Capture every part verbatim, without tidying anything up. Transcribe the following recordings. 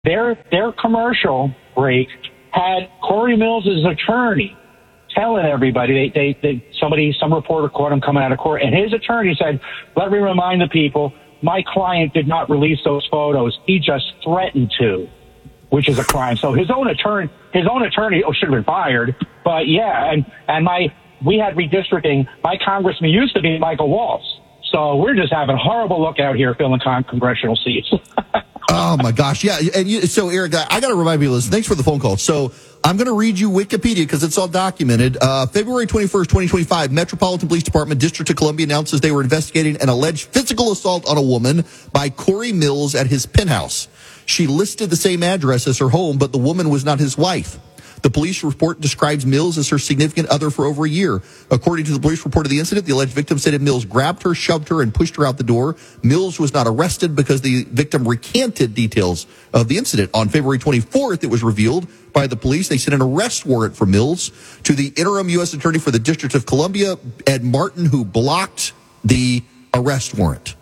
Their their commercial break had Corey Mills' attorney telling everybody, they, they, they somebody, some reporter caught him coming out of court, and his attorney said, let me remind the people, my client did not release those photos. He just threatened to, which is a crime. So his own attorney, his own attorney oh, should have been fired. But yeah, and, and my, we had redistricting. My congressman used to be Michael Waltz. So we're just having a horrible look out here filling con- congressional seats. Oh my gosh. Yeah. And you, so Eric, I got to remind people of this. Thanks for the phone call. So I'm going to read you Wikipedia because it's all documented. Uh, February twenty-first, twenty twenty-five, Metropolitan Police Department, District of Columbia announces they were investigating an alleged physical assault on a woman by Corey Mills at his penthouse. She listed the same address as her home, but the woman was not his wife. The police report describes Mills as her significant other for over a year. According to the police report of the incident, the alleged victim said that Mills grabbed her, shoved her, and pushed her out the door. Mills was not arrested because the victim recanted details of the incident. On February twenty-fourth, it was revealed by the police. They sent an arrest warrant for Mills to the interim U S attorney for the District of Columbia, Ed Martin, who blocked the arrest warrant.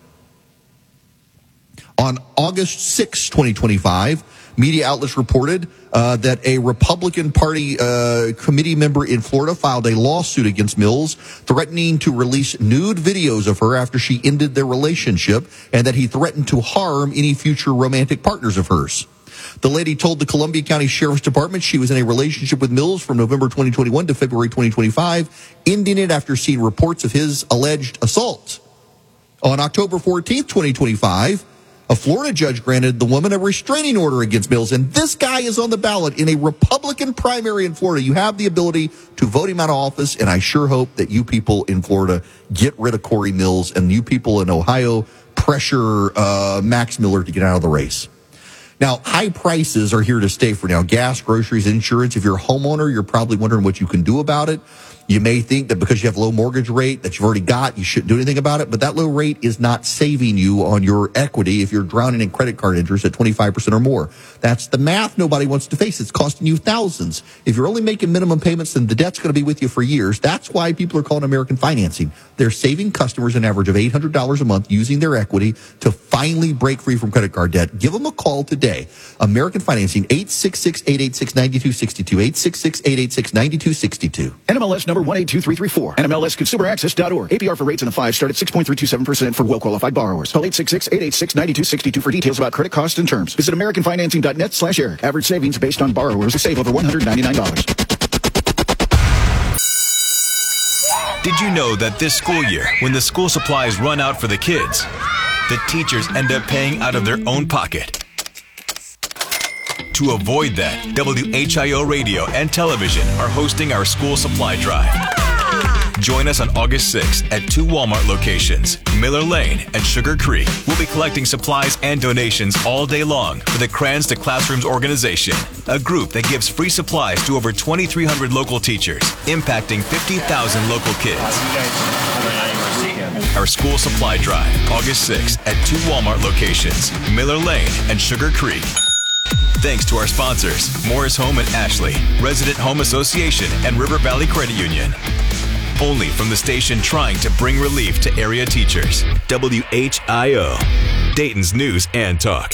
On August sixth, twenty twenty-five, media outlets reported uh, that a Republican Party uh, committee member in Florida filed a lawsuit against Mills, threatening to release nude videos of her after she ended their relationship, and that he threatened to harm any future romantic partners of hers. The lady told the Columbia County Sheriff's Department she was in a relationship with Mills from November twenty twenty-one to February twenty twenty-five, ending it after seeing reports of his alleged assault. On October fourteenth, twenty twenty-five, a Florida judge granted the woman a restraining order against Mills, and this guy is on the ballot in a Republican primary in Florida. You have the ability to vote him out of office, and I sure hope that you people in Florida get rid of Corey Mills, and you people in Ohio pressure uh, Max Miller to get out of the race. Now, high prices are here to stay for now. Gas, groceries, insurance. If you're a homeowner, you're probably wondering what you can do about it. You may think that because you have low mortgage rate that you've already got, you shouldn't do anything about it. But that low rate is not saving you on your equity if you're drowning in credit card interest at twenty-five percent or more. That's the math nobody wants to face. It's costing you thousands. If you're only making minimum payments, then the debt's going to be with you for years. That's why people are calling American Financing. They're saving customers an average of eight hundred dollars a month using their equity to finally break free from credit card debt. Give them a call today. American Financing, eight six six, eight eight six, nine two six two, eight six six, eight eight six, nine two six two. N M L S number one eight two three three four. N M L S consumer access dot org. A P R for rates in the five start at six point three two seven percent for well-qualified borrowers. Call eight six six, eight eight six, nine two six two for details about credit costs and terms. Visit American Financing dot net slash Eric. Average savings based on borrowers will save over one hundred ninety-nine dollars. Did you know that this school year, when the school supplies run out for the kids, the teachers end up paying out of their own pocket? To avoid that, W H I O Radio and Television are hosting our school supply drive. Join us on August sixth at two Walmart locations, Miller Lane and Sugar Creek. We'll be collecting supplies and donations all day long for the Crayons to Classrooms organization, a group that gives free supplies to over twenty-three hundred local teachers, impacting fifty thousand local kids. Our school supply drive, August sixth at two Walmart locations, Miller Lane and Sugar Creek. Thanks to our sponsors, Morris Home and Ashley, Resident Home Association, and River Valley Credit Union. Only from the station trying to bring relief to area teachers. W H I O, Dayton's News and Talk.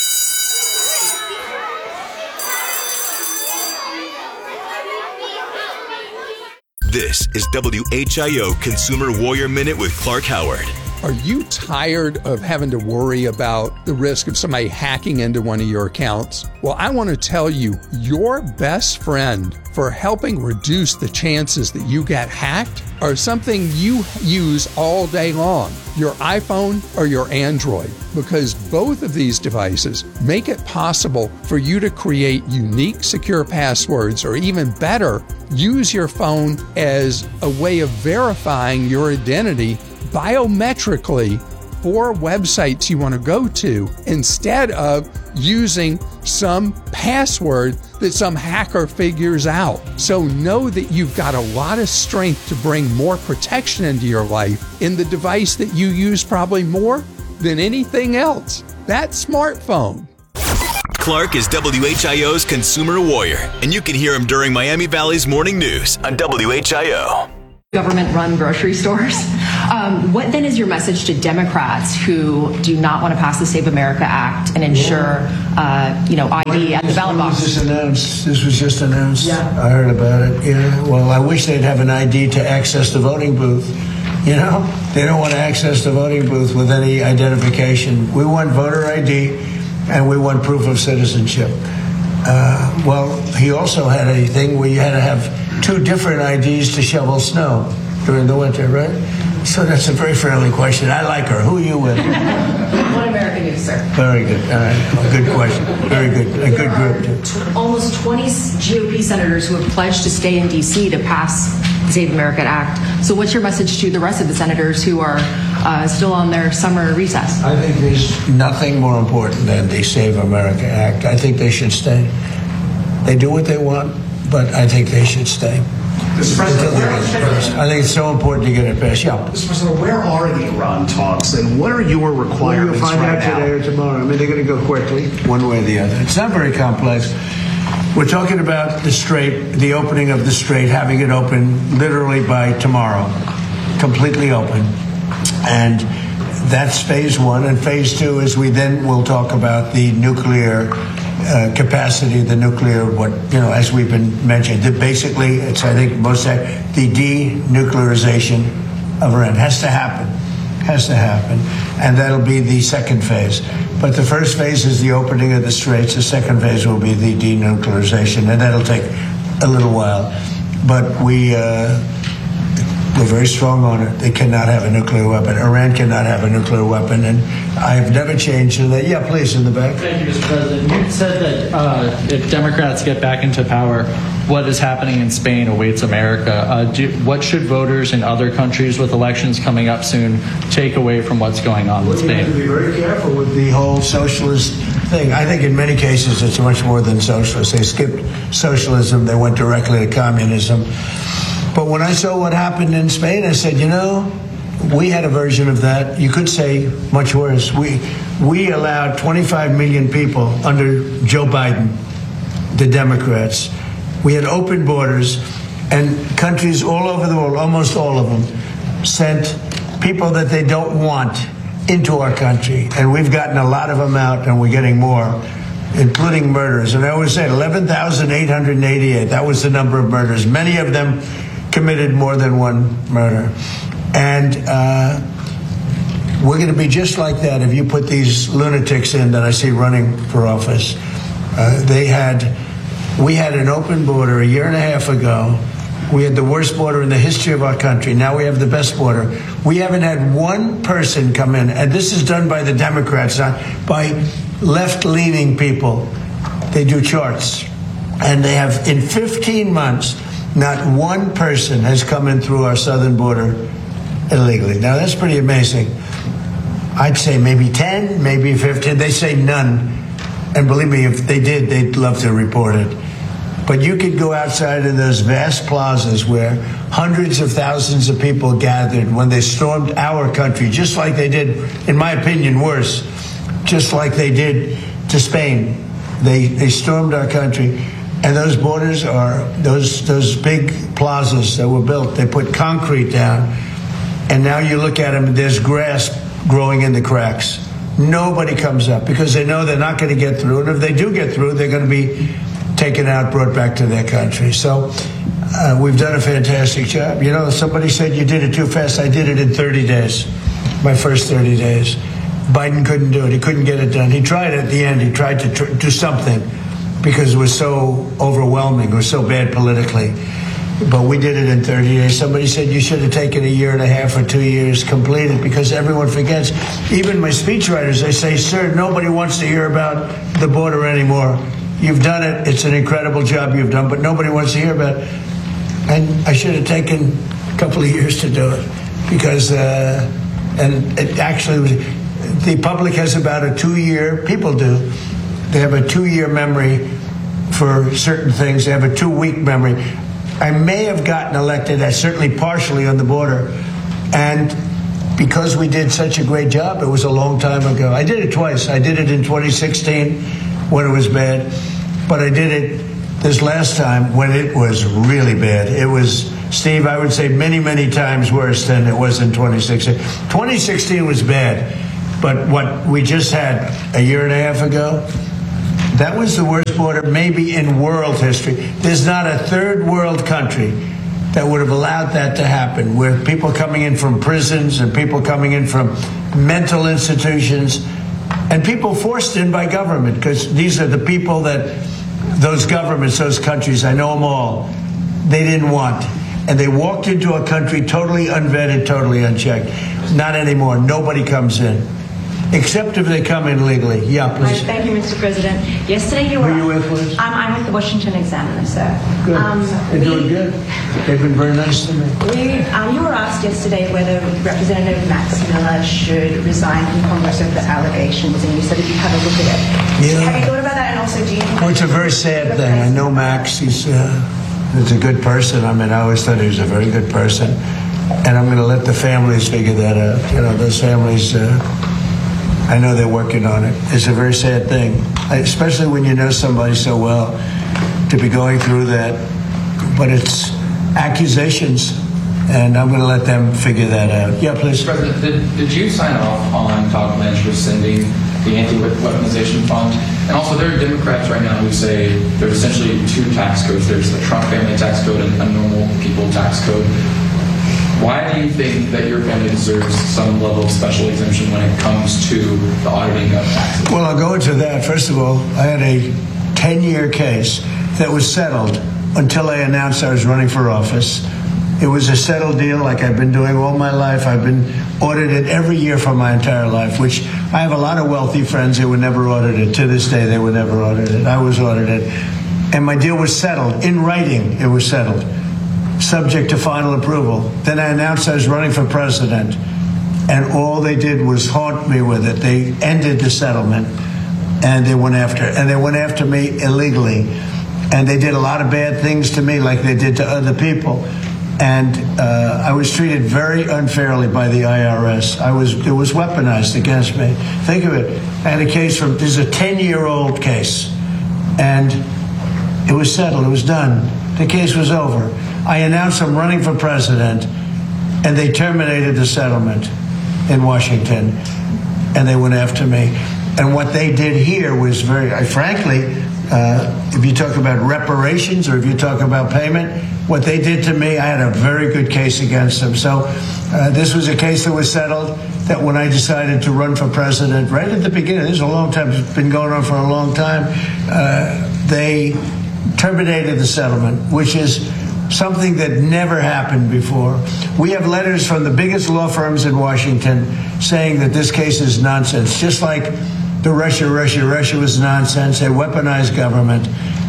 This is W H I O Consumer Warrior Minute with Clark Howard. Are you tired of having to worry about the risk of somebody hacking into one of your accounts? Well, I want to tell you, your best friend for helping reduce the chances that you get hacked are something you use all day long, your iPhone or your Android, because both of these devices make it possible for you to create unique, secure passwords, or even better, use your phone as a way of verifying your identity biometrically for websites you want to go to instead of using some password that some hacker figures out. So know that you've got a lot of strength to bring more protection into your life in the device that you use probably more than anything else, that smartphone. Clark is W H I O's Consumer Warrior, and you can hear him during Miami Valley's Morning News on W H I O. Government-run grocery stores Um, what then is your message to Democrats who do not want to pass the Save America Act and ensure, uh, you know, I D at the ballot box? This was just announced. This was just announced. Yeah. I heard about it. Yeah. Well, I wish they'd have an I D to access the voting booth. You know, they don't want to access the voting booth with any identification. We want voter I D, and we want proof of citizenship. Uh, well, he also had a thing where you had to have two different I Ds to shovel snow during the winter, right? So that's a very friendly question. I like her. Who are you with? One American News, sir. Very good. All right. Good question. Very good. A good group. T- almost twenty G O P senators who have pledged to stay in D C to pass the Save America Act. So what's your message to the rest of the senators who are uh, still on their summer recess? I think there's nothing more important than the Save America Act. I think they should stay. They do what they want, but I think they should stay. Mister President, where, I think it's so important to get it passed. Yeah. Mister President, where are the Iran talks, and what are your requirements well, you'll find right out now? Today or tomorrow. I mean, they're going to go quickly, one way or the other. It's not very complex. We're talking about the Strait, the opening of the Strait, having it open literally by tomorrow, completely open, and that's phase one. And phase two is we then will talk about the nuclear. Uh, capacity, the nuclear, what, you know, as we've been mentioned, that basically, it's, I think, most, the denuclearization of Iran has to happen, has to happen. And that'll be the second phase. But the first phase is the opening of the straits. The second phase will be the denuclearization, and that'll take a little while. But we, uh, we're very strong on it. They cannot have a nuclear weapon. Iran cannot have a nuclear weapon, and I have never changed to that. Yeah, please, in the back. Thank you, Mister President. You said that uh, if Democrats get back into power, what is happening in Spain awaits America. Uh, do, what should voters in other countries with elections coming up soon take away from what's going on well, in Spain? You have to be very careful with the whole socialist thing. I think in many cases it's much more than socialist. They skipped socialism. They went directly to communism. But when I saw what happened in Spain, I said, you know, we had a version of that. You could say much worse. We we allowed twenty-five million people under Joe Biden, the Democrats. We had open borders, and countries all over the world, almost all of them, sent people that they don't want into our country. And we've gotten a lot of them out, and we're getting more, including murders. And I always said eleven thousand eight hundred eighty-eight. That was the number of murders. Many of them committed more than one murder. And uh, we're going to be just like that if you put these lunatics in that I see running for office. Uh, they had, we had an open border a year and a half ago. We had the worst border in the history of our country. Now we have the best border. We haven't had one person come in, and this is done by the Democrats, not by left-leaning people. They do charts. And they have, in fifteen months, not one person has come in through our southern border illegally. Now, that's pretty amazing. I'd say maybe ten, maybe fifteen. They say none. And believe me, if they did, they'd love to report it. But you could go outside in those vast plazas where hundreds of thousands of people gathered when they stormed our country, just like they did, in my opinion, worse, just like they did to Spain. They, they stormed our country. And those borders are, those those big plazas that were built, they put concrete down. And now you look at them, there's grass growing in the cracks. Nobody comes up because they know they're not going to get through. And if they do get through, they're going to be taken out, brought back to their country. So uh, we've done a fantastic job. You know, somebody said you did it too fast. I did it in thirty days, my first thirty days. Biden couldn't do it. He couldn't get it done. He tried at the end. He tried to tr- do something, because it was so overwhelming, it was so bad politically. But we did it in thirty days. Somebody said you should have taken a year and a half or two years completed, because everyone forgets. Even my speechwriters, they say, sir, nobody wants to hear about the border anymore. You've done it. It's an incredible job you've done, but nobody wants to hear about it. And I should have taken a couple of years to do it, because, uh, and it actually was, the public has about a two-year, people do, they have a two-year memory for certain things. They have a two-week memory. I may have gotten elected, I certainly partially on the border, and because we did such a great job, it was a long time ago. I did it twice. I did it in twenty sixteen when it was bad, but I did it this last time when it was really bad. It was Steve, I would say many, many times worse than it was in twenty sixteen. twenty sixteen was bad, but what we just had a year and a half ago, that was the worst border maybe in world history. There's not a third world country that would have allowed that to happen, where people coming in from prisons and people coming in from mental institutions and people forced in by government, because these are the people that those governments, those countries, I know them all, they didn't want. And they walked into a country totally unvetted, totally unchecked. Not anymore. Nobody comes in. Except if they come in legally. Yeah, please. Right, thank you, Mister President. Yesterday you were... Who are you with, please? Um, I'm with the Washington Examiner, sir. Good. Um, They're we, doing good. They've been very nice to me. We, um, you were asked yesterday whether Representative Max Miller should resign from Congress over the allegations, and you said that you'd have a look at it. Yeah. Have you thought about that? And also, do you think... Well, it's a very sad thing. I know Max. He's, uh, he's a good person. I mean, I always thought he was a very good person. And I'm going to let the families figure that out. You know, those families... Uh, I know they're working on it. It's a very sad thing, especially when you know somebody so well, to be going through that. But it's accusations, and I'm going to let them figure that out. Yeah, please. Mister President, did, did you sign off on Todd Blanche rescinding the anti-weaponization fund? And also, there are Democrats right now who say there's essentially two tax codes. There's the Trump family tax code and a normal people tax code. Why do you think that your family deserves some level of special exemption when it comes to the auditing of taxes? Well, I'll go into that. First of all, I had a ten-year case that was settled until I announced I was running for office. It was a settled deal like I've been doing all my life. I've been audited every year for my entire life, which I have a lot of wealthy friends who were never audited. To this day, they were never audited. I was audited. And my deal was settled. In writing, it was settled, subject to final approval. Then I announced I was running for president, and all they did was haunt me with it. They ended the settlement, and they went after, and they went after me illegally, and they did a lot of bad things to me, like they did to other people. And uh, I was treated very unfairly by the I R S. I was it was weaponized against me. Think of it. I had a case from this is a ten-year-old case, and it was settled. It was done. The case was over. I announced I'm running for president, and they terminated the settlement in Washington, and they went after me. And what they did here was very, I, frankly, uh, if you talk about reparations or if you talk about payment, what they did to me, I had a very good case against them. So uh, this was a case that was settled, that when I decided to run for president, right at the beginning, this is a long time, it's been going on for a long time, uh, they terminated the settlement, which is something that never happened before. We have letters from the biggest law firms in Washington saying that this case is nonsense, just like the Russia, Russia, Russia was nonsense. They weaponized government.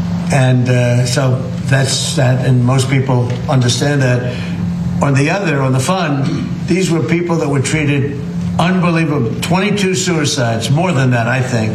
And uh, so that's that, and most people understand that. On the other, on the fund, these were people that were treated unbelievable. twenty-two suicides, more than that, I think.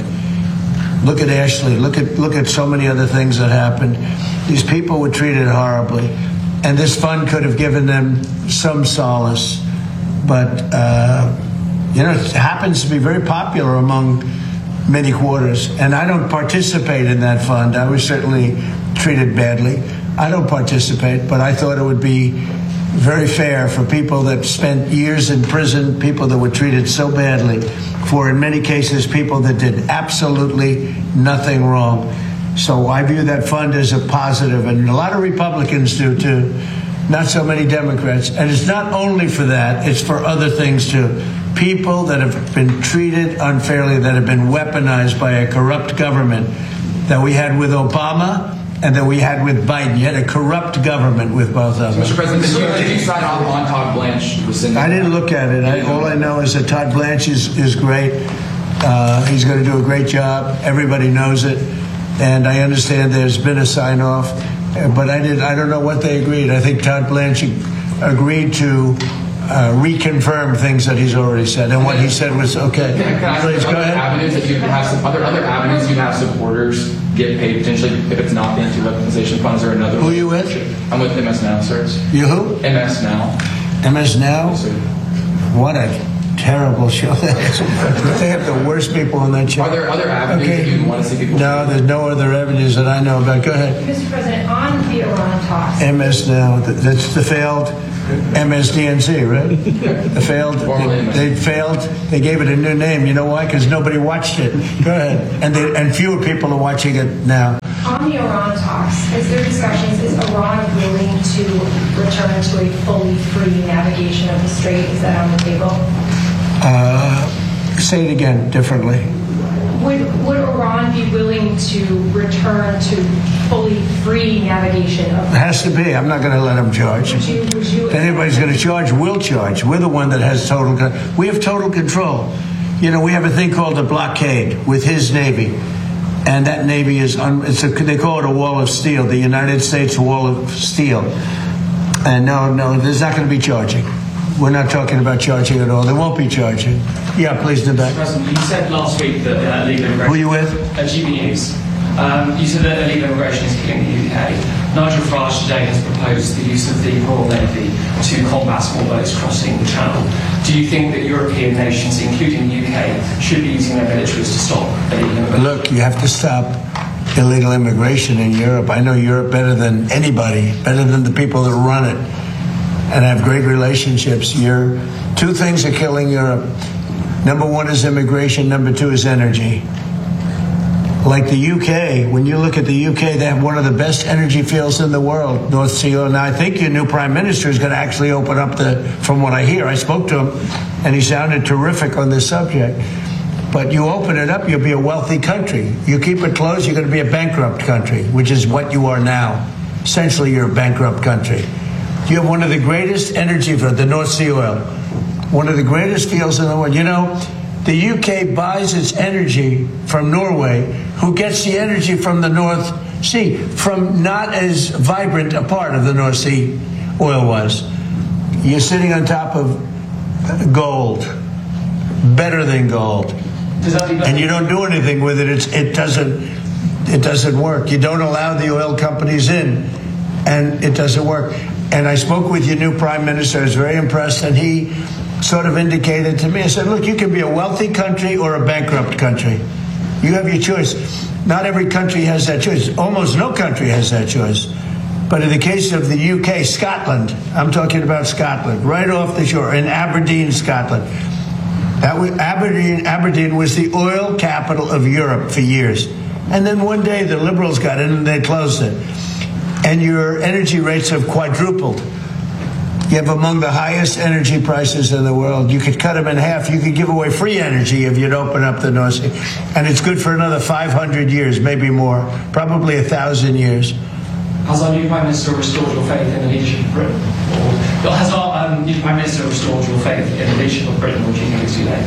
Look at Ashley. Look at look at so many other things that happened. These people were treated horribly, and this fund could have given them some solace. But uh, you know, it happens to be very popular among many quarters, and I don't participate in that fund. I was certainly treated badly. I don't participate, but I thought it would be very fair for people that spent years in prison, people that were treated so badly, for in many cases people that did absolutely nothing wrong. So I view that fund as a positive, and a lot of Republicans do too, not so many Democrats. And it's not only for that, it's for other things too. People that have been treated unfairly, that have been weaponized by a corrupt government that we had with Obama and that we had with Biden. You had a corrupt government with both of them. Mister President, did you, did you sign off on Todd Blanche? I didn't look at it. I, all I know is that Todd Blanche is, is great. Uh, he's going to do a great job. Everybody knows it. And I understand there's been a sign-off. But I, did, I don't know what they agreed. I think Todd Blanche agreed to Uh, reconfirm things that he's already said, and what he said was okay. Can, can I Please, go ahead. Avenues that you have some other other avenues you have supporters get paid potentially if it's not the anti-weaponization funds or another. Who are you with? I'm with M S Now, sir. You who? M S Now. M S Now. Yes, sir. What a terrible show. They have the worst people on that show. Are there other avenues okay. that you want to see people? No, there's no other avenues that I know about. Go ahead. Mister President, on the Iran talks. M S now. That's the failed M S D N C, right? The failed. They, they failed. They gave it a new name. You know why? Because nobody watched it. Go ahead. And they, and fewer people are watching it now. On the Iran talks, is there discussions, is Iran willing to return to a fully free navigation of the strait? Is that on the table? Uh, say it again, differently. Would, would Iran be willing to return to fully free navigation of the It has to be. I'm not going to let them charge. Would you, would you If anybody's going to charge, we'll charge. We're the one that has total control. We have total control. You know, we have a thing called a blockade with his Navy. And that Navy is, un, it's a, they call it a wall of steel, the United States wall of steel. And no, no, there's not going to be charging. We're not talking about charging at all. There won't be charging. Yeah, please, in the back. President, you said last week that uh, illegal immigration... Who are you with? At G B News. Um, you said that illegal immigration is killing the U K. Nigel Farage today has proposed the use of the Royal Navy to combat small boats crossing the Channel. Do you think that European nations, including the U K, should be using their militaries to stop illegal immigration? Look, you have to stop illegal immigration in Europe. I know Europe better than anybody, better than the people that run it, and I have great relationships. You're, two things are killing Europe. Number one is immigration. Number two is energy. Like the U K, when you look at the U K, they have one of the best energy fields in the world, North Sea Oil. Now, I think your new prime minister is going to actually open up the, from what I hear, I spoke to him, and he sounded terrific on this subject. But you open it up, you'll be a wealthy country. You keep it closed, you're going to be a bankrupt country, which is what you are now. Essentially, you're a bankrupt country. You have one of the greatest energy fields, the North Sea Oil, one of the greatest fields in the world. You know, the U K buys its energy from Norway, who gets the energy from the North Sea, from not as vibrant a part of the North Sea oil was. You're sitting on top of gold, better than gold, and you don't do anything with it. It's, it doesn't. It doesn't work. You don't allow the oil companies in, and it doesn't work. And I spoke with your new prime minister. I was very impressed, and he sort of indicated to me, I said, look, you can be a wealthy country or a bankrupt country. You have your choice. Not every country has that choice. Almost no country has that choice. But in the case of the U K, Scotland, I'm talking about Scotland, right off the shore, in Aberdeen, Scotland. That was, Aberdeen, Aberdeen was the oil capital of Europe for years. And then one day the Liberals got in and they closed it. And your energy rates have quadrupled. You have among the highest energy prices in the world. You could cut them in half. You could give away free energy if you'd open up the North Sea. And it's good for another five hundred years, maybe more, probably a thousand years. Has our new Prime Minister restored your faith in the leadership of Britain? Or has our um, new Prime Minister restored your faith in the leadership of Britain, or do you think it's too late?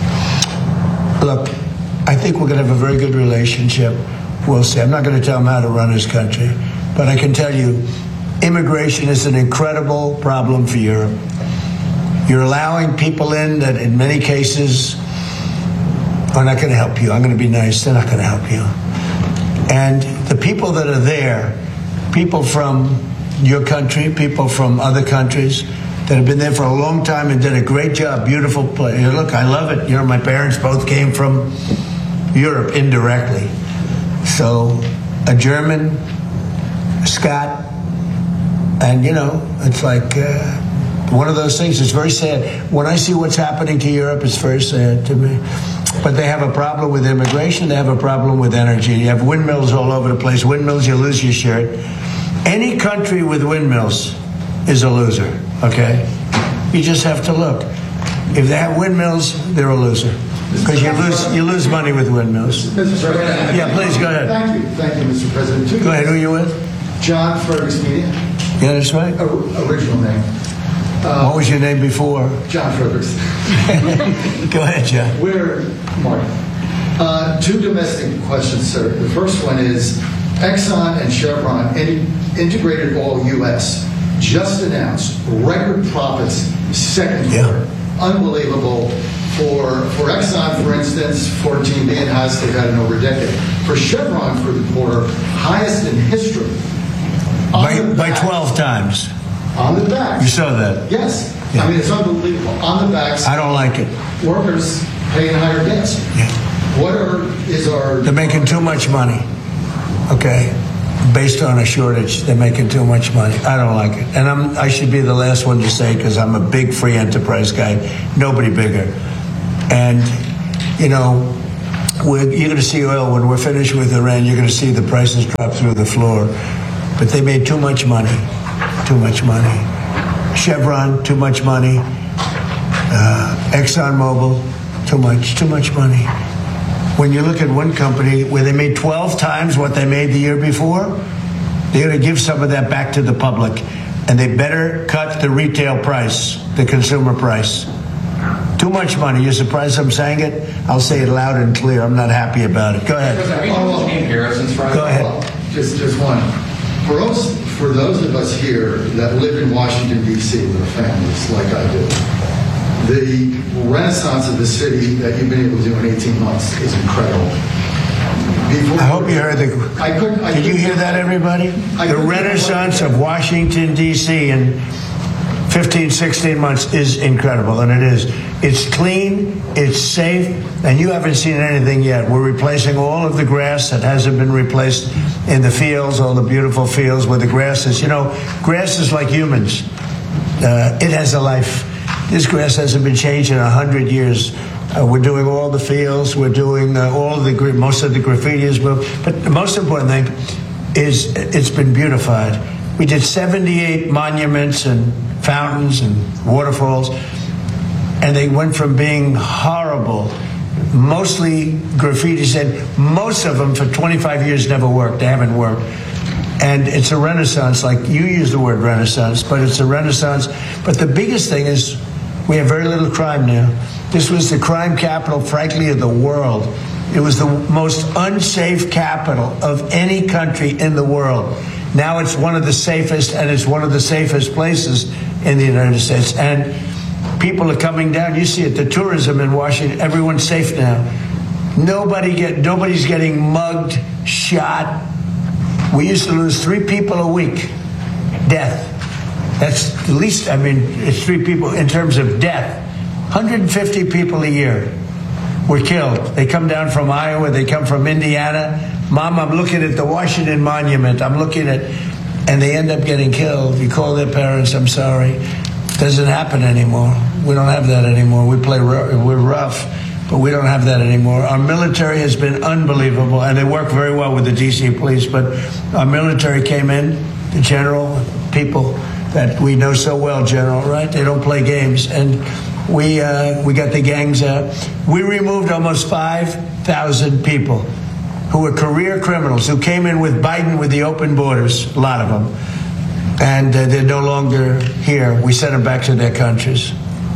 Look, I think we're going to have a very good relationship. We'll see. I'm not going to tell him how to run his country, but I can tell you, immigration is an incredible problem for Europe. You're allowing people in that in many cases are not going to help you. I'm going to be nice. They're not going to help you. And the people that are there, people from your country, people from other countries that have been there for a long time and did a great job, beautiful place. You know, look, I love it. You know, my parents both came from Europe indirectly. So a German, a Scot, and, you know, it's like uh, one of those things. It's very sad. When I see what's happening to Europe, it's very sad to me. But they have a problem with immigration. They have a problem with energy. You have windmills all over the place. Windmills, you lose your shirt. Any country with windmills is a loser, okay? You just have to look. If they have windmills, they're a loser. Because you lose you lose money with windmills. Mister President. Yeah, please, go ahead. Thank you. Thank you, Mister President. Two go ahead. Who are you with? John Fergus Media. Yeah, that's right. O- original name. Uh, what was your name before? John Fergus. Go ahead, John. We're, Mark. Uh, two domestic questions, sir. The first one is Exxon and Chevron in- integrated all U S just announced record profits second quarter. Yeah. Unbelievable. For for Exxon, for instance, fourteen billion dollars, they've had it over a decade. For Chevron, for the quarter, highest in history. By, by twelve times. On the back. You saw that? Yes. Yeah. I mean, it's unbelievable. On the backs, I don't like it. workers paying higher gas. Yeah. What are, is our... They're making too much money, okay? Based on a shortage, they're making too much money. I don't like it. And I'm, I should be the last one to say, because I'm a big free enterprise guy, nobody bigger. And, you know, we're, you're going to see oil, when we're finished with Iran, you're going to see the prices drop through the floor. But they made too much money, too much money. Chevron, too much money. Uh, ExxonMobil, too much, too much money. When you look at one company where they made twelve times what they made the year before, they're going to give some of that back to the public. And they better cut the retail price, the consumer price. Too much money. You're surprised I'm saying it? I'll say it loud and clear. I'm not happy about it. Go ahead. Go ahead. Just, just one. For us, for those of us here that live in Washington, D C with families like I do, the renaissance of the city that you've been able to do in eighteen months is incredible. Before, I hope you heard the... I couldn't... I Did you couldn't, hear that, everybody? I The renaissance of Washington, D C in fifteen, sixteen months is incredible, and it is. It's clean, it's safe, and you haven't seen anything yet. We're replacing all of the grass that hasn't been replaced in the fields, all the beautiful fields where the grass is. You know, grass is like humans. Uh, it has a life. This grass hasn't been changed in a hundred years. Uh, we're doing all the fields. We're doing uh, all of the most of the graffiti is moved. But the most important thing is it's been beautified. We did seventy-eight monuments and fountains and waterfalls, and they went from being horrible, mostly graffiti, said most of them for twenty-five years never worked. They haven't worked. And it's a renaissance, like you use the word renaissance, but it's a renaissance. But the biggest thing is we have very little crime now. This was the crime capital, frankly, of the world. It was the most unsafe capital of any country in the world. Now it's one of the safest, and it's one of the safest places in the United States. And people are coming down. You see it, the tourism in Washington, everyone's safe now. Nobody get, nobody's getting mugged, shot. We used to lose three people a week, death. That's the least, I mean, it's three people in terms of death. one hundred fifty people a year were killed. They come down from Iowa, they come from Indiana. Mom, I'm looking at the Washington Monument. I'm looking at, and they end up getting killed. You call their parents, I'm sorry. Doesn't happen anymore. We don't have that anymore. We play, we're rough, but we don't have that anymore. Our military has been unbelievable, and they work very well with the D C police, but our military came in, the general, people that we know so well, General, right? They don't play games, and we uh, we got the gangs out. We removed almost five thousand people who were career criminals, who came in with Biden with the open borders, a lot of them, and uh, they're no longer here. We sent them back to their countries.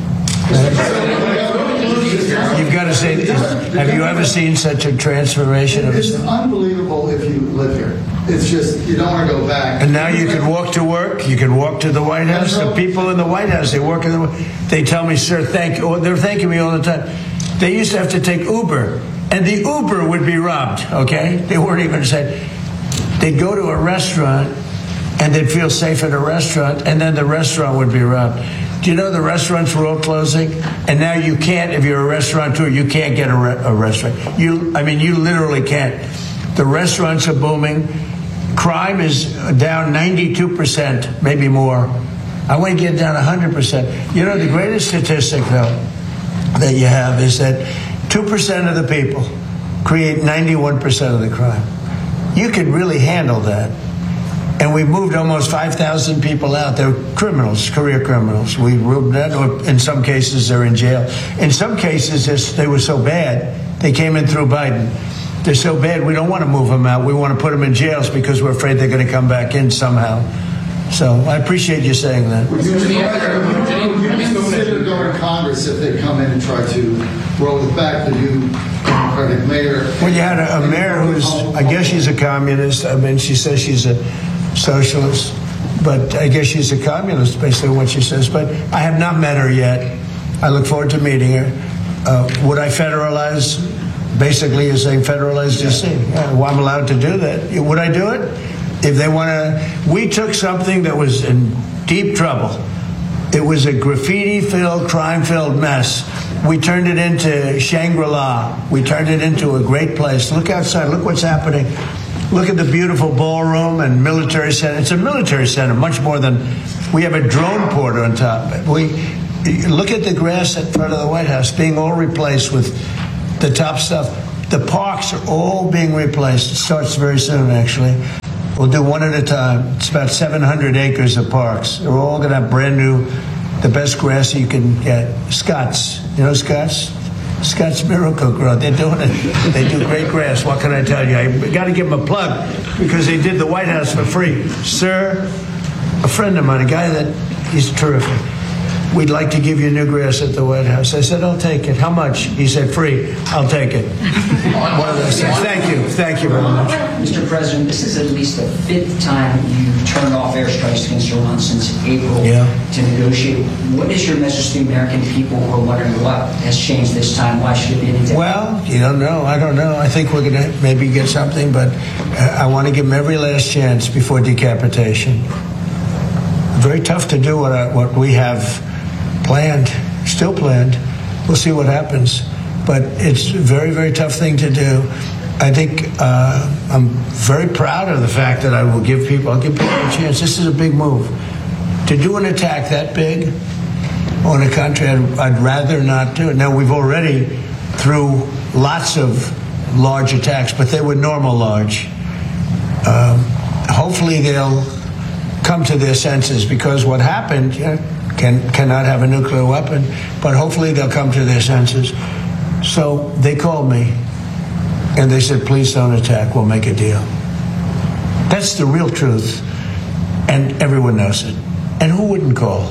You've got to say, have you ever seen such a transformation? Of It's unbelievable if you live here. It's just, you don't want to go back. And now you can walk to work. You can walk to the White House. The people in the White House, they work in the, they tell me, sir, thank you. They're thanking me all the time. They used to have to take Uber, and the Uber would be robbed, okay? They weren't even said. They'd go to a restaurant, and they'd feel safe at a restaurant, and then the restaurant would be robbed. Do you know the restaurants were all closing? And now you can't, if you're a restaurateur, you can't get a, re- a restaurant. You, I mean, you literally can't. The restaurants are booming. Crime is down ninety-two percent, maybe more. I want to get down one hundred percent. You know, the greatest statistic, though, that you have is that two percent of the people create ninety-one percent of the crime. You can really handle that. And we moved almost five thousand people out. They're criminals, career criminals. We moved that, or in some cases, they're in jail. In some cases, they were so bad, they came in through Biden. They're so bad, we don't want to move them out. We want to put them in jails because we're afraid they're going to come back in somehow. So I appreciate you saying that. Would you consider going to Congress if they come in and try to roll it back, the new Democratic mayor? Well, you had a, a mayor who's, I guess she's a communist. I mean, she says she's a socialist, but I guess she's a communist, basically what she says. But I have not met her yet. I look forward to meeting her. Uh, would I federalize? Basically, you're saying federalize D C. Yeah, well, I'm allowed to do that. Would I do it? If they want to, we took something that was in deep trouble, It was a graffiti-filled, crime-filled mess. We turned it into Shangri-La. We turned it into a great place. Look outside. Look what's happening. Look at the beautiful ballroom and military center. It's a military center, much more than... We have a drone port on top. We look at the grass in front of the White House being all replaced with the top stuff. The parks are all being replaced. It starts very soon, actually. We'll do one at a time. It's about seven hundred acres of parks. They're all going to have brand new, the best grass you can get. Scott's. You know Scott's? Scott's Miracle-Gro. They're doing it. They do great grass. What can I tell you? I got to give them a plug because they did the White House for free. Sir, a friend of mine, a guy that, he's terrific. We'd like to give you new grass at the White House. I said, I'll take it. How much? He said, free. I'll take it. One of those things. Thank you. Thank you very much. Mister President, this is at least the fifth time you've turned off airstrikes against Iran since April yeah. to negotiate. What is your message to the American people who are wondering what has changed this time? Why should it be any different? Well, you don't know. I don't know. I think we're going to maybe get something, but I want to give them every last chance before decapitation. Very tough to do what, I, what we have planned, still planned. We'll see what happens. But it's a very, very tough thing to do. I think uh, I'm very proud of the fact that I will give people, I'll give people a chance. This is a big move. To do an attack that big on a country, I'd, I'd rather not do it. Now, we've already, through lots of large attacks, but they were normal large. Um, hopefully they'll come to their senses, because what happened, you know, can, cannot have a nuclear weapon, but hopefully they'll come to their senses. So they called me, and they said, please don't attack, we'll make a deal. That's the real truth, and everyone knows it. And who wouldn't call?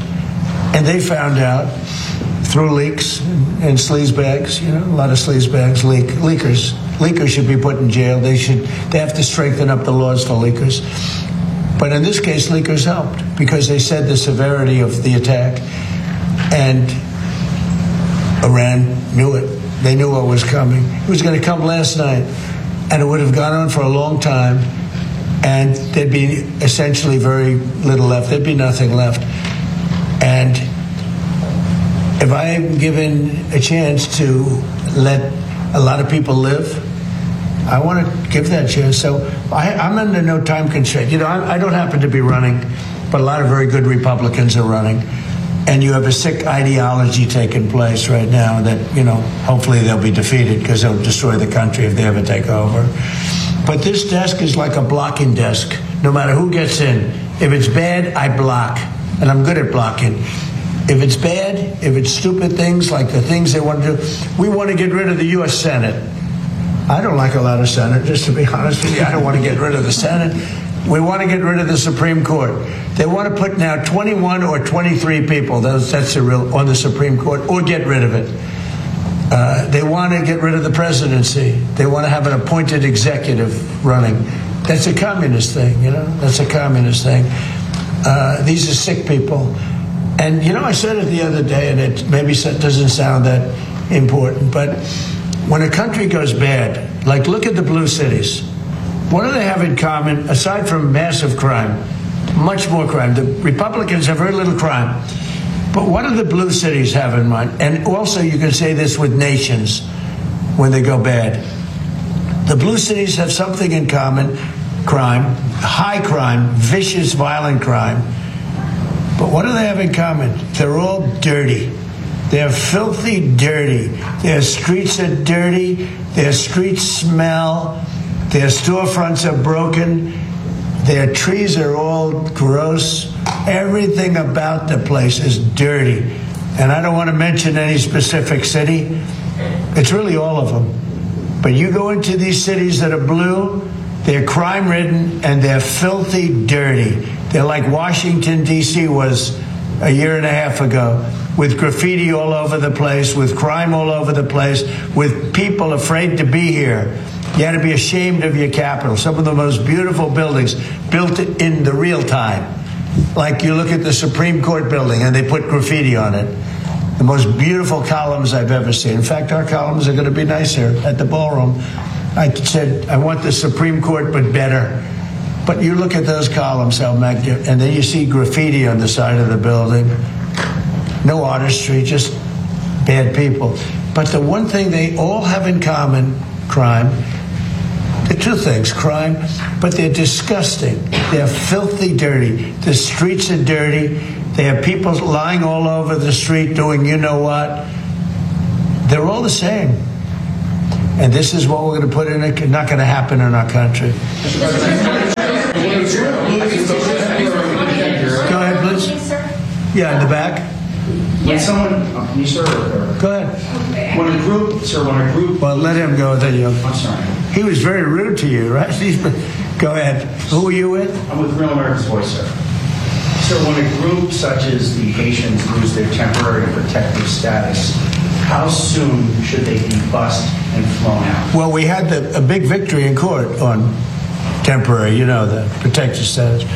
And they found out through leaks and sleazebags, you know, a lot of sleazebags, leak, leakers. Leakers should be put in jail. They should, they have to strengthen up the laws for leakers. But in this case, leakers helped because they said the severity of the attack, and Iran knew it. They knew what was coming. It was going to come last night, and it would have gone on for a long time, and there'd be essentially very little left. There'd be nothing left. And if I am given a chance to let a lot of people live, I want to give that chance. So I, I'm under no time constraint. You know, I, I don't happen to be running, but a lot of very good Republicans are running. And you have a sick ideology taking place right now that, you know, hopefully they'll be defeated because they'll destroy the country if they ever take over. But this desk is like a blocking desk. No matter who gets in. If it's bad, I block. And I'm good at blocking. If it's bad, if it's stupid things like the things they want to do, we want to get rid of the U S Senate. I don't like a lot of senators, to be honest with you. I don't want to get rid of the Senate. We want to get rid of the Supreme Court. They want to put now twenty-one or twenty-three people, those, that's the real, on the Supreme Court, or get rid of it. Uh, they want to get rid of the presidency. They want to have an appointed executive running. That's a communist thing, you know? That's a communist thing. Uh, these are sick people. And, you know, I said it the other day, and it maybe doesn't sound that important, but when a country goes bad, like look at the blue cities, what do they have in common, aside from massive crime? Much more crime. The Republicans have very little crime. But what do the blue cities have in mind? And also you can say this with nations when they go bad. The blue cities have something in common, crime, high crime, vicious, violent crime. But what do they have in common? They're all dirty. They're filthy dirty. Their streets are dirty. Their streets smell. Their storefronts are broken. Their trees are all gross. Everything about the place is dirty. And I don't want to mention any specific city. It's really all of them. But you go into these cities that are blue, they're crime-ridden, and they're filthy dirty. They're like Washington, D C was a year and a half ago, with graffiti all over the place, with crime all over the place, with people afraid to be here. You had to be ashamed of your capital. Some of the most beautiful buildings built in the real time. Like you look at the Supreme Court building and they put graffiti on it. The most beautiful columns I've ever seen. In fact, our columns are going to be nicer at the ballroom. I said, I want the Supreme Court, but better. But you look at those columns, how magnificent, and then you see graffiti on the side of the building. No artistry, just bad people. But the one thing they all have in common, crime, the two things, crime, but they're disgusting. They're filthy dirty. The streets are dirty. They have people lying all over the street doing you know what. They're all the same. And this is what we're going to put in it. Not going to happen in our country. Go ahead, please. Yeah, in the back. When someone, oh, can you sir? Or, go ahead. When a group, sir, when a group. Well, let him go. Then you. I'm sorry. He was very rude to you, right? Go ahead. Who are you with? I'm with Real America's Voice, sir. So when a group such as the Haitians lose their temporary protective status, how soon should they be bussed and flown out? Well, we had the, a big victory in court on temporary, you know, the protective status.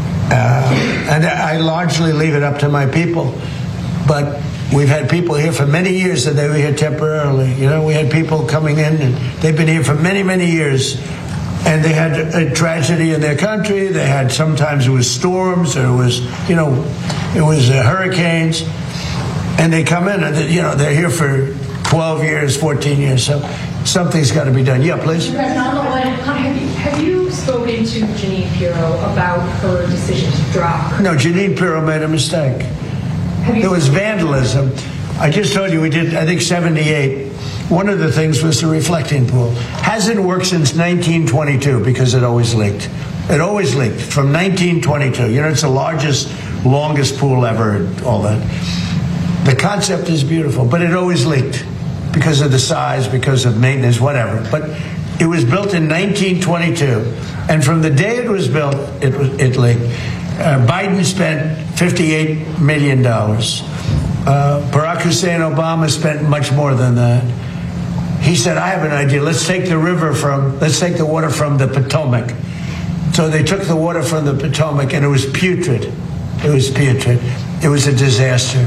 Uh, and I largely leave it up to my people. But we've had people here for many years that they were here temporarily. You know, we had people coming in and they've been here for many, many years. And they had a tragedy in their country. They had, sometimes it was storms, or it was, you know, it was uh, hurricanes. And they come in and, they, you know, they're here for twelve years, fourteen years. So something's got to be done. Yeah, please. President, on the line, have you, have you spoken to Jeanine Pirro about her decision to drop? No, Jeanine Pirro made a mistake. There was vandalism. I just told you we did, I think, seventy-eight. One of the things was the reflecting pool. Hasn't worked since nineteen twenty-two because it always leaked. It always leaked from nineteen twenty-two. You know, it's the largest, longest pool ever, all that. The concept is beautiful, but it always leaked because of the size, because of maintenance, whatever. But it was built in nineteen twenty-two, and from the day it was built, it, was, it leaked. Uh, Biden spent fifty-eight million dollars. Uh, Barack Hussein Obama spent much more than that. He said, I have an idea. Let's take the river from, let's take the water from the Potomac. So they took the water from the Potomac, and it was putrid. It was putrid. It was a disaster.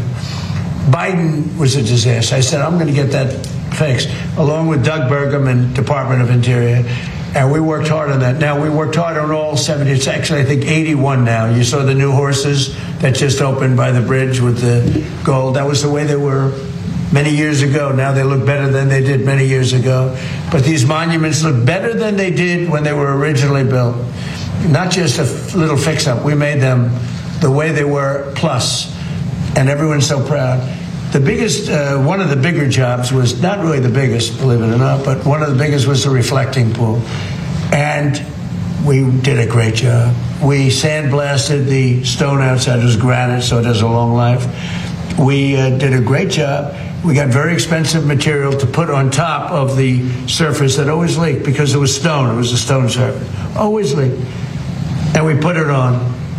Biden was a disaster. I said, I'm going to get that fixed, along with Doug Burgum and Department of Interior. And we worked hard on that. Now, we worked hard on all seventy. It's actually, I think, eighty-one now. You saw the new horses that just opened by the bridge with the gold. That was the way they were many years ago. Now they look better than they did many years ago. But these monuments look better than they did when they were originally built. Not just a little fix-up. We made them the way they were, plus. And everyone's so proud. The biggest, uh, one of the bigger jobs was, not really the biggest, believe it or not, but one of the biggest was the reflecting pool. And we did a great job. We sandblasted the stone outside. It was granite, so it has a long life. We uh, did a great job. We got very expensive material to put on top of the surface that always leaked because it was stone. It was a stone surface. Always leaked. And we put it on,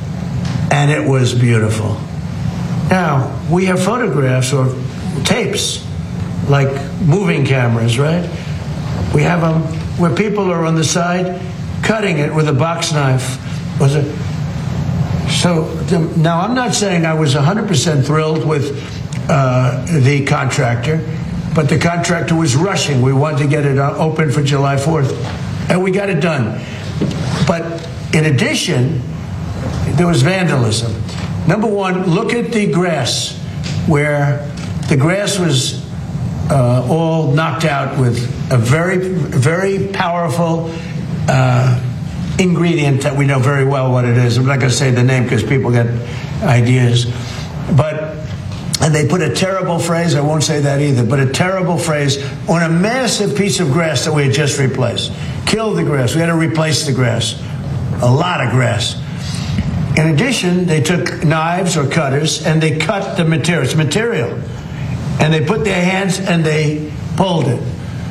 and it was beautiful. Now, we have photographs or tapes, like moving cameras, right? We have them where people are on the side cutting it with a box knife. Was it? So, the, now I'm not saying I was one hundred percent thrilled with uh, the contractor, but the contractor was rushing. We wanted to get it open for July fourth, and we got it done. But in addition, there was vandalism. Number one, look at the grass, where the grass was uh, all knocked out with a very, very powerful uh, ingredient that we know very well what it is. I'm not going to say the name because people get ideas. But, and they put a terrible phrase, I won't say that either, but a terrible phrase on a massive piece of grass that we had just replaced. Kill the grass. We had to replace the grass. A lot of grass. In addition, they took knives or cutters and they cut the material. It's material. And they put their hands and they pulled it.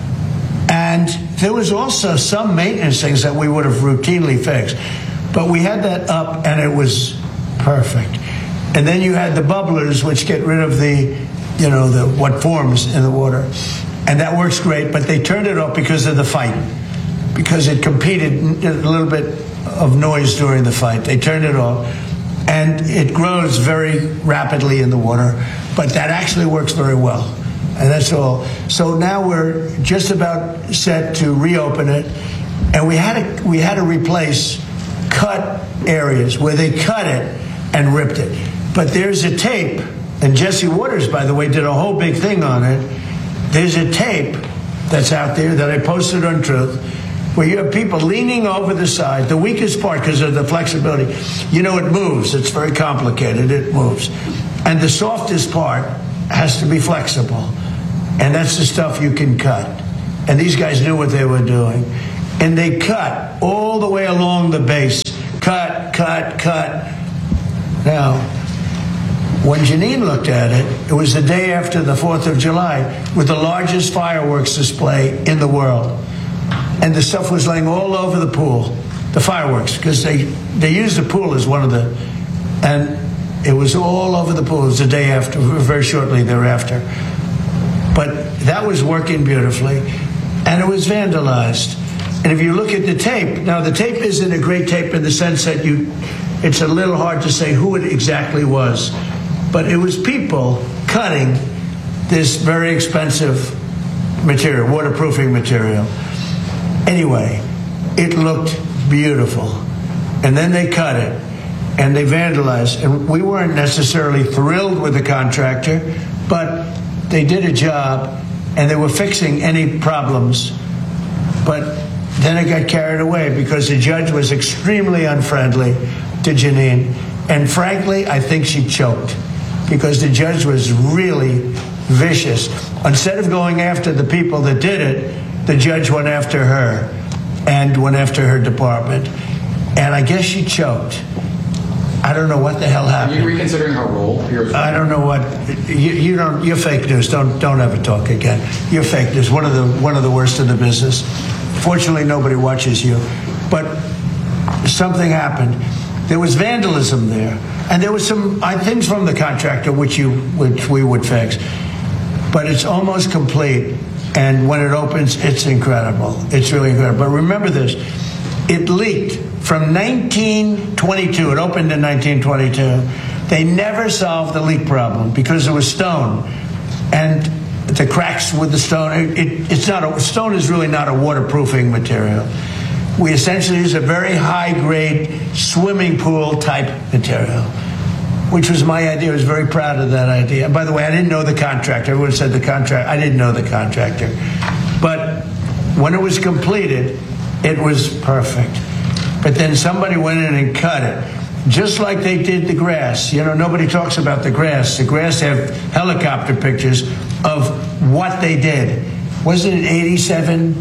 And there was also some maintenance things that we would have routinely fixed. But we had that up and it was perfect. And then you had the bubblers, which get rid of the, you know, the what forms in the water. And that works great, but they turned it off because of the fight. Because it competed a little bit of noise during the fight. They turned it off. And it grows very rapidly in the water. But that actually works very well. And that's all. So now we're just about set to reopen it. And we had to, we had to replace cut areas where they cut it and ripped it. But there's a tape, and Jesse Waters, by the way, did a whole big thing on it. There's a tape that's out there that I posted on Truth, where you have people leaning over the side, the weakest part because of the flexibility. You know, it moves. It's very complicated. It moves. And the softest part has to be flexible. And that's the stuff you can cut. And these guys knew what they were doing. And they cut all the way along the base. Cut, cut, cut. Now, when Janine looked at it, it was the day after the fourth of July with the largest fireworks display in the world. And the stuff was laying all over the pool, the fireworks, because they, they used the pool as one of the, and it was all over the pool. It was the day after, very shortly thereafter. But that was working beautifully, and it was vandalized. And if you look at the tape, now the tape isn't a great tape in the sense that you, it's a little hard to say who it exactly was, but it was people cutting this very expensive material, waterproofing material. Anyway, it looked beautiful. And then they cut it, and they vandalized. And we weren't necessarily thrilled with the contractor, but they did a job, and they were fixing any problems. But then it got carried away because the judge was extremely unfriendly to Janine. And frankly, I think she choked because the judge was really vicious. Instead of going after the people that did it, the judge went after her and went after her department. And I guess she choked. I don't know what the hell happened. Are you reconsidering her role here? I don't know what you, you don't. You're fake news. Don't don't ever talk again. You're fake news. One of the one of the worst in the business. Fortunately, nobody watches you. But something happened. There was vandalism there, and there was some uh, things from the contractor which you which we would fix. But it's almost complete. And when it opens, it's incredible. It's really incredible. But remember this. It leaked from nineteen twenty-two. It opened in nineteen twenty-two. They never solved the leak problem because it was stone. And the cracks with the stone, it, it, it's not a, stone is really not a waterproofing material. We essentially use a very high-grade swimming pool type material, which was my idea. I was very proud of that idea. And by the way, I didn't know the contractor. Everyone said the contractor. I didn't know the contractor. But when it was completed, it was perfect. But then somebody went in and cut it, just like they did the grass. You know, nobody talks about the grass. The grass have helicopter pictures of what they did. Wasn't it eighty-seven,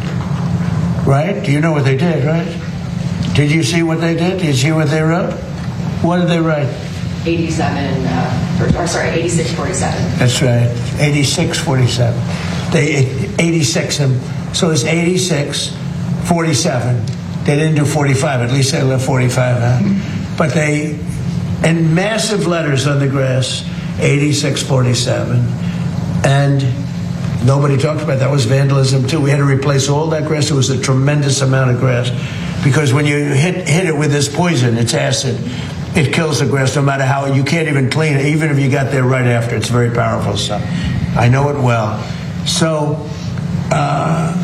right? Do you know what they did, right? Did you see what they did? Did you see what they wrote? What did they write? eighty-seven, uh, or, or sorry, eighty-six forty-seven. That's right, eighty-six forty-seven. They eighty-six them, so it's eighty-six forty-seven. They didn't do forty-five. At least they left forty-five out. But they, in massive letters on the grass, eighty-six forty-seven, and nobody talked about that. That was vandalism too. We had to replace all that grass. It was a tremendous amount of grass because when you hit hit it with this poison, it's acid. It kills the grass no matter how. You can't even clean it, even if you got there right after. It's very powerful stuff. I know it well. So uh,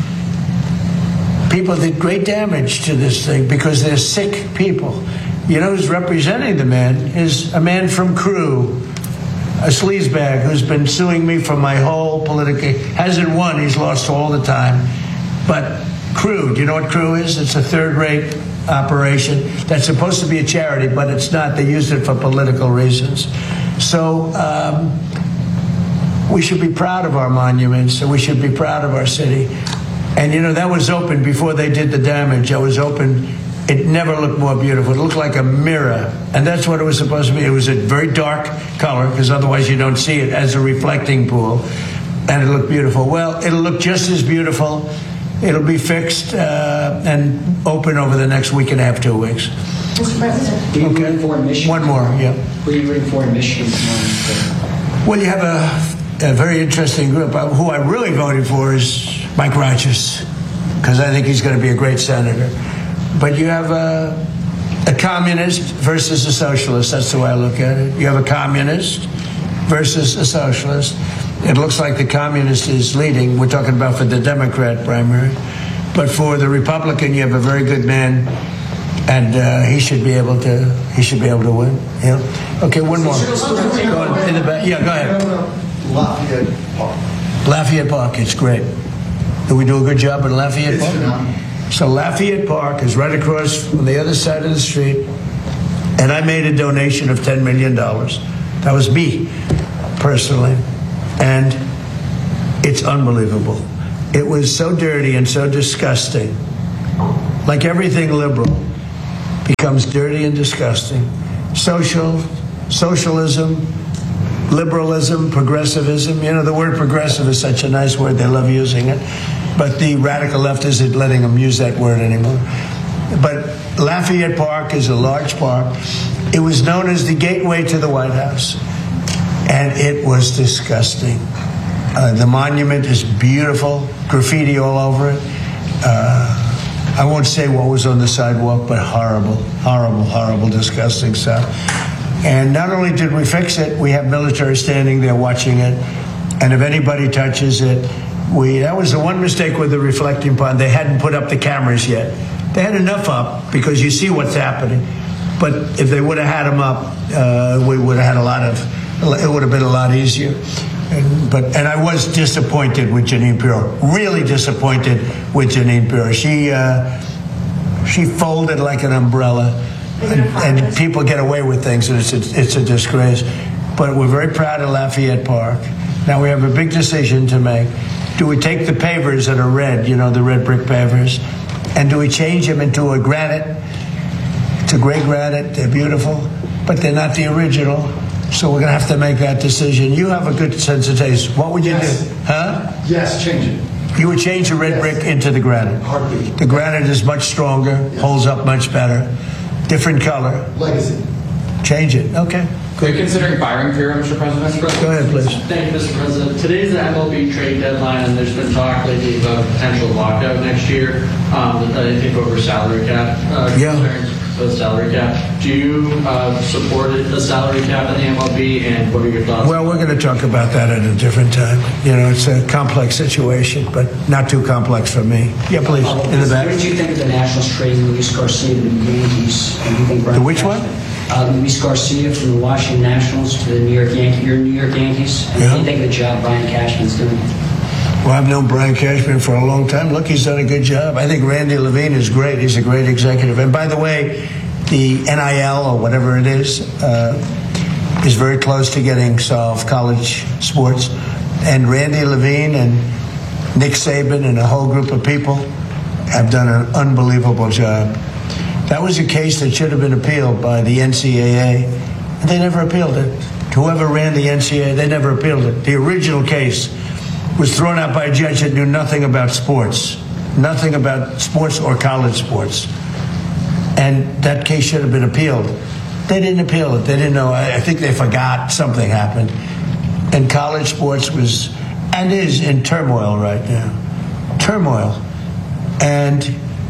people did great damage to this thing because they're sick people. You know who's representing the man is a man from Crew, a sleazebag who's been suing me for my whole political, hasn't won, he's lost all the time. But Crew, do you know what Crew is? It's a third-rate operation that's supposed to be a charity, but it's not. They used it for political reasons. So um, we should be proud of our monuments, and we should be proud of our city. And, you know, that was open before they did the damage. It was open. It never looked more beautiful. It looked like a mirror. And that's what it was supposed to be. It was a very dark color, because otherwise you don't see it, as a reflecting pool. And it looked beautiful. Well, it'll look just as beautiful. It'll be fixed uh, and open over the next week and a half, two weeks. Mister President, will you run for Michigan? One more, yeah. Will you run for Michigan? Well, you have a, a very interesting group. Who I really voted for is Mike Rogers, because I think he's going to be a great senator. But you have a, a communist versus a socialist. That's the way I look at it. You have a communist versus a socialist. It looks like the communist is leading. We're talking about for the Democrat primary. But for the Republican, you have a very good man and uh, he should be able to. He should be able to win. Yeah. Okay, one more. Go on, in the back. Yeah, go ahead. Lafayette Park. Lafayette Park. It's great. Do we do a good job at Lafayette It's Park? phenomenal. So Lafayette Park is right across from the other side of the street, and I made a donation of ten million dollars. That was me, personally, and it's unbelievable. It was so dirty and so disgusting. Like everything liberal becomes dirty and disgusting. Social, socialism, liberalism, progressivism. You know, the word progressive is such a nice word. They love using it. But the radical left isn't letting them use that word anymore. But Lafayette Park is a large park. It was known as the gateway to the White House. And it was disgusting. Uh, the monument is beautiful, graffiti all over it. Uh, I won't say what was on the sidewalk, but horrible, horrible, horrible, disgusting stuff. And not only did we fix it, we have military standing there watching it. And if anybody touches it, we, that was the one mistake with the reflecting pond. They hadn't put up the cameras yet. They had enough up because you see what's happening. But if they would have had them up, uh, we would have had a lot of, it would have been a lot easier. And, but and I was disappointed with Jeanine Pirro, really disappointed with Jeanine Pirro. She uh, she folded like an umbrella, and, and people get away with things, and it's a, it's a disgrace. But we're very proud of Lafayette Park. Now we have a big decision to make. Do we take the pavers that are red, you know, the red brick pavers, and do we change them into a granite? It's a gray granite. They're beautiful, but they're not the original. So we're going to have to make that decision. You have a good sense of taste. What would you Yes. do? Huh? Yes, change it. You would change the red Yes. brick into the granite. Heartbeat. The granite is much stronger, Yes. holds up much better. Different color. Legacy. Change it. Okay. Are you considering firing Pirro, Mister President? Go ahead, please. Thank you, Mister President. Today's the M L B trade deadline, and there's been talk lately about a potential lockout next year. Um, I think over salary cap uh, Yeah. concerns with salary cap. Do you uh, support a salary cap in the M L B, and what are your thoughts? Well, we're going to talk about that at a different time. You know, it's a complex situation, but not too complex for me. Yeah, please. In the back. What did you think of the Nationals trading Luis Garcia to the Yankees? And you think Brian The which one? Cashman- Uh, Luis Garcia from the Washington Nationals to the New York Yankees. Your New York Yankees. And Yeah. what do you think of the job Brian Cashman's doing? Well, I've known Brian Cashman for a long time. Look, he's done a good job. I think Randy Levine is great. He's a great executive. And by the way, the N I L or whatever it is uh, is very close to getting solved, college sports. And Randy Levine and Nick Saban and a whole group of people have done an unbelievable job. That was a case that should have been appealed by the N C double A, and they never appealed it. Whoever ran the N C double A, they never appealed it. The original case was thrown out by a judge that knew nothing about sports, nothing about sports or college sports. And that case should have been appealed. They didn't appeal it. They didn't know. I, I think they forgot something happened. And college sports was, and is, in turmoil right now. Turmoil. And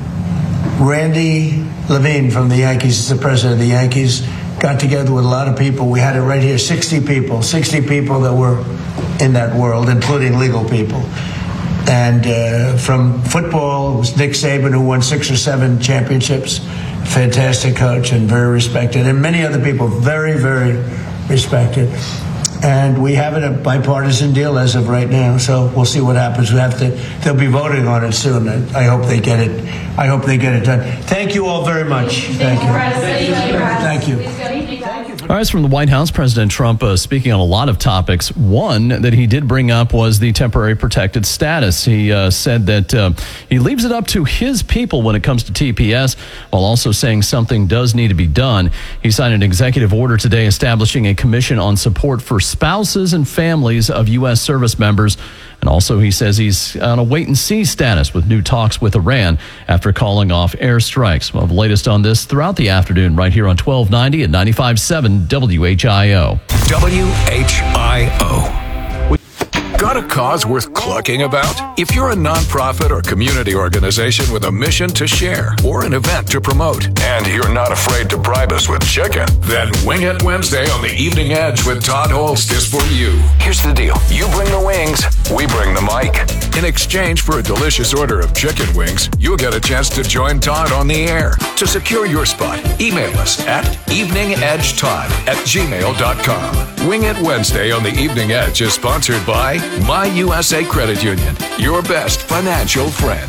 Randy Levine from the Yankees is the president of the Yankees, got together with a lot of people. We had it right here, sixty people, sixty people that were in that world, including legal people. And uh, from football, it was Nick Saban, who won six or seven championships, fantastic coach and very respected, and many other people, very, very respected. And we have it a bipartisan deal as of right now, so we'll see what happens. We have to, they'll be voting on it soon. I hope they get it. I hope they get it done. Thank you all very much. Thank you. Thank you. All right, from the White House, President Trump uh, speaking on a lot of topics. One that he did bring up was the temporary protected status. He uh, said that uh, he leaves it up to his people when it comes to T P S, while also saying something does need to be done. He signed an executive order today establishing a commission on support for spouses and families of U S service members. And also, he says he's on a wait-and-see status with new talks with Iran after calling off airstrikes. We'll have the latest on this throughout the afternoon right here on twelve ninety and ninety-five point seven W H I O. W H I O. Got a cause worth clucking about? If you're a nonprofit or community organization with a mission to share or an event to promote, and you're not afraid to bribe us with chicken, then Wing It Wednesday on the Evening Edge with Todd Holst is for you. Here's the deal. You bring the wings, we bring the mic. In exchange for a delicious order of chicken wings, you'll get a chance to join Todd on the air. To secure your spot, email us at eveningedgetodd at gmail dot com. Wing It Wednesday on the Evening Edge is sponsored by My U S A Credit Union, your best financial friend.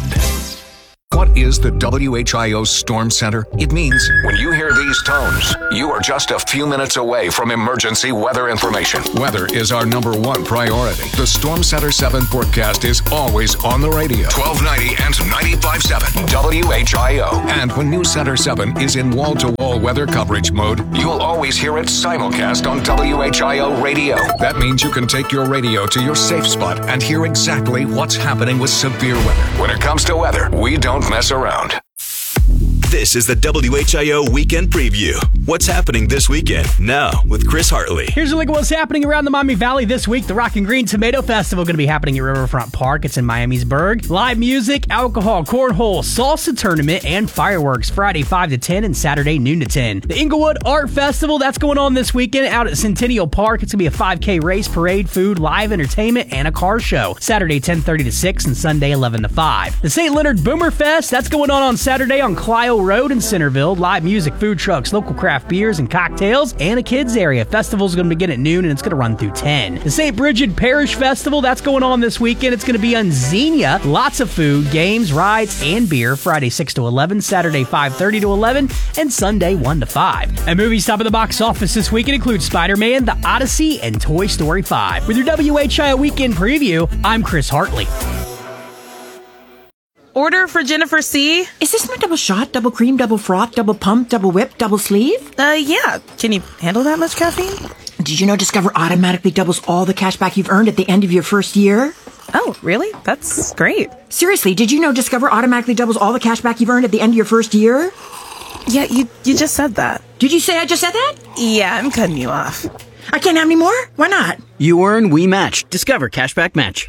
What is the W H I O Storm Center? It means when you hear these tones, you are just a few minutes away from emergency weather information. Weather is our number one priority. The Storm Center seven forecast is always on the radio. twelve ninety and ninety-five point seven W H I O. And when News Center seven is in wall-to-wall weather coverage mode, you'll always hear it simulcast on W H I O radio. That means you can take your radio to your safe spot and hear exactly what's happening with severe weather. When it comes to weather, we don't mess around. This is the W H I O Weekend Preview. What's happening this weekend? Now, with Chris Hartley. Here's a look at what's happening around the Miami Valley this week. The Rock and Green Tomato Festival going to be happening at Riverfront Park. It's in Miamisburg. Live music, alcohol, cornhole, salsa tournament, and fireworks Friday five to ten and Saturday noon to ten. The Inglewood Art Festival, that's going on this weekend out at Centennial Park. It's going to be a five K race, parade, food, live entertainment, and a car show. Saturday ten thirty to six and Sunday eleven to five. The Saint Leonard Boomer Fest, that's going on on Saturday on Clio Road in Centerville. Live music, food trucks, local craft beers and cocktails, and a kids area. Festival's going to begin at noon and it's going to run through ten. The Saint Bridget Parish Festival, that's going on this weekend. It's going to be on Xenia. Lots of food, games, rides, and beer. Friday six to eleven, Saturday five thirty to eleven, and Sunday one to five. And movies top of the box office this weekend include Spider-Man, The Odyssey, and Toy Story five. With your W H I O Weekend Preview, I'm Chris Hartley. Order for Jennifer C. Is this my double shot, double cream, double froth, double pump, double whip, double sleeve? Uh, yeah. Can you handle that much caffeine? Did you know Discover automatically doubles all the cash back you've earned at the end of your first year? Oh, really? That's great. Seriously, did you know Discover automatically doubles all the cash back you've earned at the end of your first year? Yeah, you, you just said that. Did you say I just said that? Yeah, I'm cutting you off. I can't have any more? Why not? You earn, we match. Discover Cashback Match.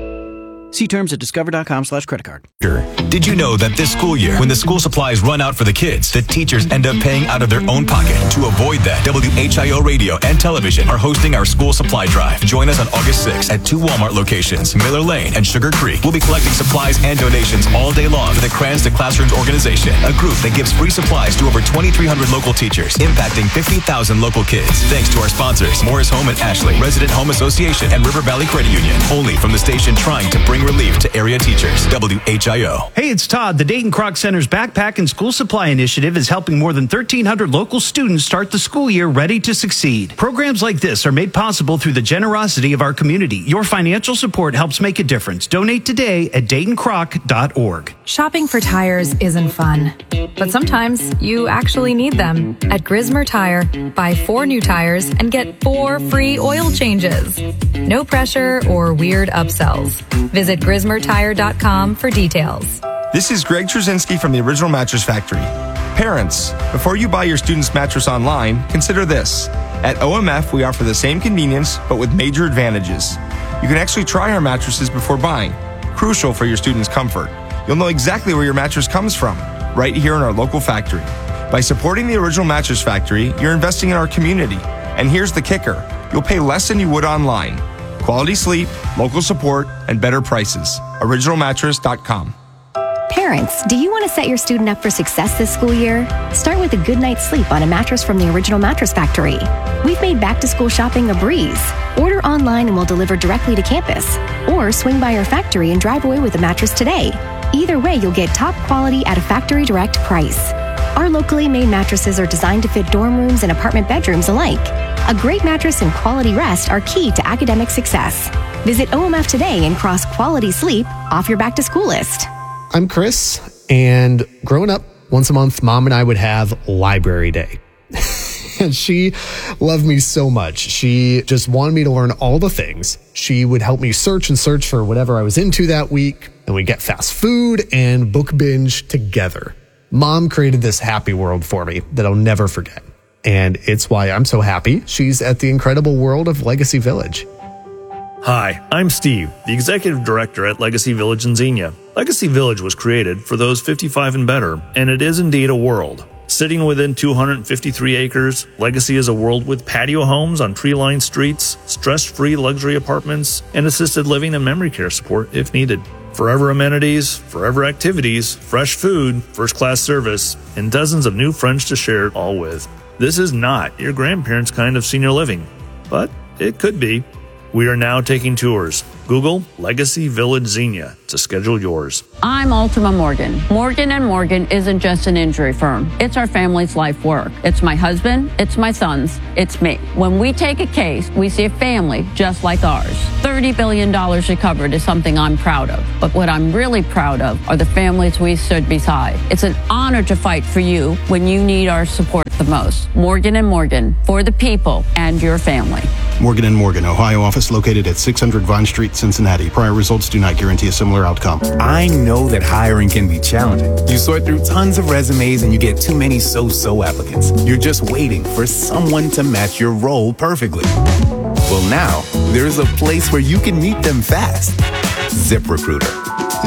See terms at discover.com slash credit card. Did you know that this school year, when the school supplies run out for the kids, the teachers end up paying out of their own pocket? To avoid that, W H I O Radio and Television are hosting our school supply drive. Join us on August sixth at two Walmart locations, Miller Lane and Sugar Creek. We'll be collecting supplies and donations all day long for the Crayons to Classrooms organization, a group that gives free supplies to over twenty-three hundred local teachers, impacting fifty thousand local kids. Thanks to our sponsors, Morris Home and Ashley, Resident Home Association, and River Valley Credit Union. Only from the station trying to bring relief to area teachers. W H I O. Hey, it's Todd. The Dayton Kroc Center's Backpack and School Supply Initiative is helping more than thirteen hundred local students start the school year ready to succeed. Programs like this are made possible through the generosity of our community. Your financial support helps make a difference. Donate today at dayton croc dot org. Shopping for tires isn't fun, but sometimes you actually need them. At Grismer Tire, buy four new tires and get four free oil changes. No pressure or weird upsells. Visit grismer tire dot com for details. This is Greg Trzynski from the Original Mattress Factory. Parents, before you buy your student's mattress online, consider this. At O M F, we offer the same convenience, but with major advantages. You can actually try our mattresses before buying, crucial for your student's comfort. You'll know exactly where your mattress comes from, right here in our local factory. By supporting the Original Mattress Factory, you're investing in our community. And here's the kicker. You'll pay less than you would online. Quality sleep, local support, and better prices. original mattress dot com. Parents, do you want to set your student up for success this school year? Start with a good night's sleep on a mattress from the Original Mattress Factory. We've made back-to-school shopping a breeze. Order online and we'll deliver directly to campus. Or swing by our factory and drive away with a mattress today. Either way, you'll get top quality at a factory direct price. Our locally made mattresses are designed to fit dorm rooms and apartment bedrooms alike. A great mattress and quality rest are key to academic success. Visit O M F today and cross quality sleep off your back-to-school list. I'm Chris, and growing up, once a month, Mom and I would have library day. And she loved me so much. She just wanted me to learn all the things. She would help me search and search for whatever I was into that week, and we'd get fast food and book binge together. Mom created this happy world for me that I'll never forget. And it's why I'm so happy she's at the incredible world of Legacy Village. Hi, I'm Steve, the Executive Director at Legacy Village in Xenia. Legacy Village was created for those fifty-five and better, and it is indeed a world. Sitting within two hundred fifty-three acres, Legacy is a world with patio homes on tree-lined streets, stress-free luxury apartments, and assisted living and memory care support if needed. Forever amenities, forever activities, fresh food, first-class service, and dozens of new friends to share it all with. This is not your grandparents' kind of senior living, but it could be. We are now taking tours. Google Legacy Village Xenia to schedule yours. I'm Ultima Morgan. Morgan and Morgan isn't just an injury firm. It's our family's life work. It's my husband, it's my sons, it's me. When we take a case, we see a family just like ours. thirty billion dollars recovered is something I'm proud of. But what I'm really proud of are the families we stood beside. It's an honor to fight for you when you need our support the most. Morgan and Morgan, for the people and your family. Morgan and Morgan, Ohio office located at six hundred Vine Street, Cincinnati. Prior results do not guarantee a similar outcome. I know that hiring can be challenging. You sort through tons of resumes and you get too many so-so applicants. You're just waiting for someone to match your role perfectly. Well, now there's a place where you can meet them fast. ZipRecruiter.